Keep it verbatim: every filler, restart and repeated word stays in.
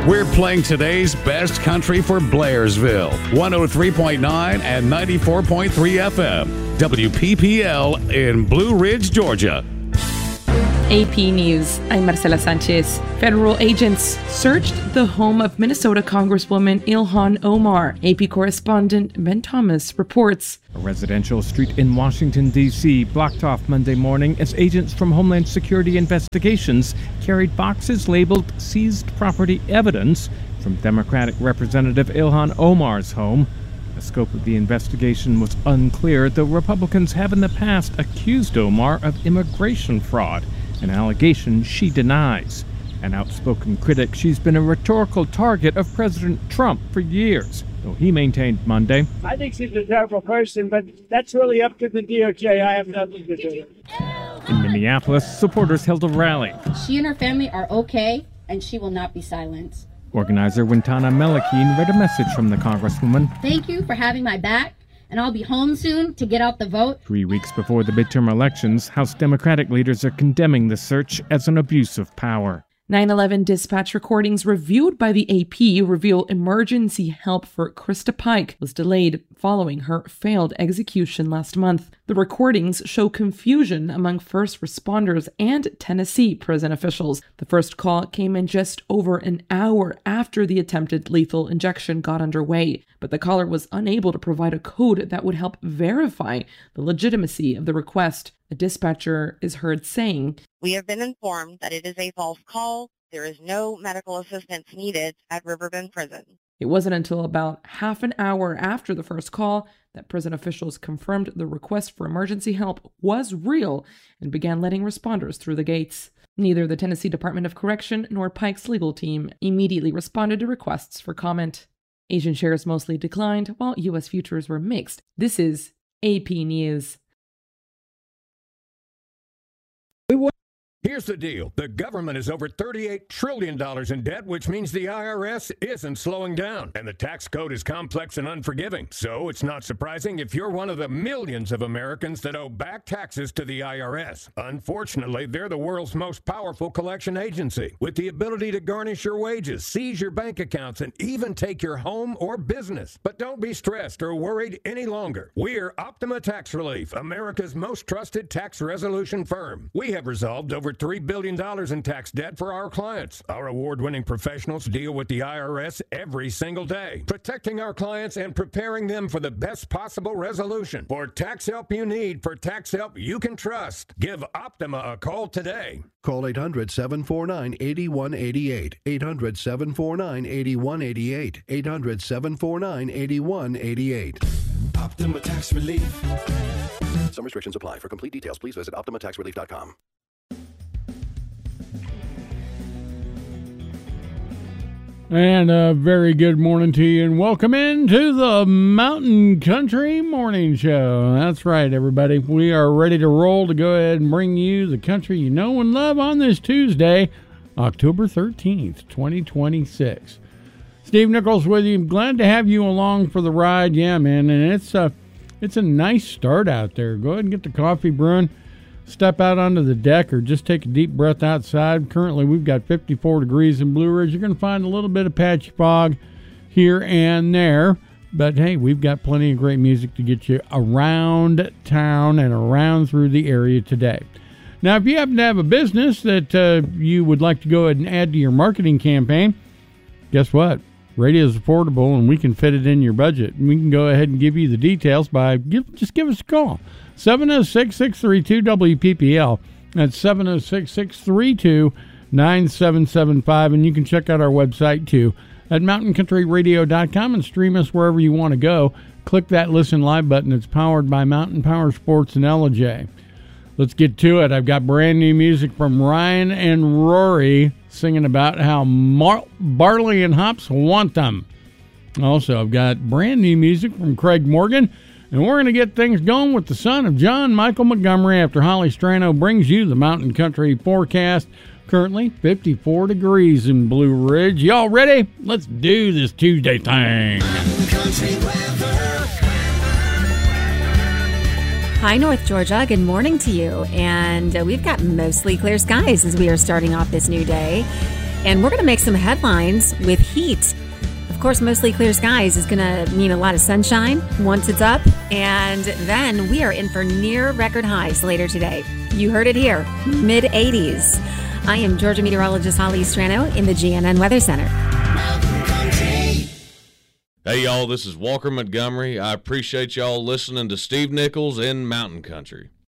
We're playing today's best country for Blairsville. one oh three point nine and ninety-four point three F M. W P P L in Blue Ridge, Georgia. A P News. I'm Marcela Sanchez. Federal agents searched the home of Minnesota Congresswoman Ilhan Omar. A P correspondent Ben Thomas reports. A residential street in Washington, D C blocked off Monday morning as agents from Homeland Security Investigations carried boxes labeled seized property evidence from Democratic Representative Ilhan Omar's home. The scope of the investigation was unclear, though Republicans have in the past accused Omar of immigration fraud, an allegation she denies. An outspoken critic, she's been a rhetorical target of President Trump for years, though he maintained Monday, I think she's a terrible person, but that's really up to the D O J. I have nothing to do with it. In Minneapolis, supporters held a rally. She and her family are okay, and she will not be silenced. Organizer Wintana Melekine read a message from the Congresswoman. Thank you for having my back, and I'll be home soon to get out the vote. Three weeks before the midterm elections, House Democratic leaders are condemning the search as an abuse of power. nine eleven dispatch recordings reviewed by the A P reveal emergency help for Krista Pike was delayed following her failed execution last month. The recordings show confusion among first responders and Tennessee prison officials. The first call came in just over an hour after the attempted lethal injection got underway, but the caller was unable to provide a code that would help verify the legitimacy of the request. A dispatcher is heard saying, "We have been informed that it is a false call. There is no medical assistance needed at Riverbend Prison." It wasn't until about half an hour after the first call that prison officials confirmed the request for emergency help was real and began letting responders through the gates. Neither the Tennessee Department of Correction nor Pike's legal team immediately responded to requests for comment. Asian shares mostly declined, while U S futures were mixed. This is A P News. Here's the deal. The government is over thirty-eight trillion dollars in debt, which means the I R S isn't slowing down. And the tax code is complex and unforgiving. So it's not surprising if you're one of the millions of Americans that owe back taxes to the I R S. Unfortunately, they're the world's most powerful collection agency, with the ability to garnish your wages, seize your bank accounts, and even take your home or business. But don't be stressed or worried any longer. We're Optima Tax Relief, America's most trusted tax resolution firm. We have resolved over three billion dollars in tax debt for our clients. Our award-winning professionals deal with the I R S every single day, protecting our clients and preparing them for the best possible resolution. For tax help you need, for tax help you can trust, give Optima a call today. Call eight hundred, seven four nine, eight one eight eight, eight hundred, seven four nine, eight one eight eight, eight hundred, seven four nine, eight one eight eight. Optima Tax Relief. Some restrictions apply. For complete details, please visit optima tax relief dot com. And a very good morning to you, and welcome into the Mountain Country Morning Show. That's right, everybody. We are ready to roll to go ahead and bring you the country you know and love on this Tuesday, October thirteenth, twenty twenty-six. Steve Nichols with you. Glad to have you along for the ride. Yeah, man, and it's a, it's a nice start out there. Go ahead and get the coffee brewing. Step out onto the deck or just take a deep breath outside. Currently, we've got fifty-four degrees in Blue Ridge. You're going to find a little bit of patchy fog here and there. But, hey, we've got plenty of great music to get you around town and around through the area today. Now, if you happen to have a business that uh, you would like to go ahead and add to your marketing campaign, guess what? Radio is affordable, and we can fit it in your budget. And we can go ahead and give you the details by give, just give us a call. seven oh six, six three two, W P P L. That's seven oh six, six three two, nine seven seven five. And you can check out our website, too, at mountain country radio dot com and stream us wherever you want to go. Click that Listen Live button. It's powered by Mountain Power Sports and L J. Let's get to it. I've got brand new music from Ryan and Rory singing about how mar- barley and hops want them. Also, I've got brand new music from Craig Morgan. And we're going to get things going with the son of John Michael Montgomery after Holly Strano brings you the Mountain Country forecast. Currently fifty-four degrees in Blue Ridge. Y'all ready? Let's do this Tuesday thing. Hi, North Georgia. Good morning to you. And uh, we've got mostly clear skies as we are starting off this new day. And we're going to make some headlines with heat. Of course, mostly clear skies is going to mean a lot of sunshine once it's up. And then we are in for near record highs later today. You heard it here, mid eighties. I am Georgia meteorologist Holly Strano in the G N N Weather Center. Hey, y'all, this is Walker Montgomery. I appreciate y'all listening to Steve Nichols in Mountain Country.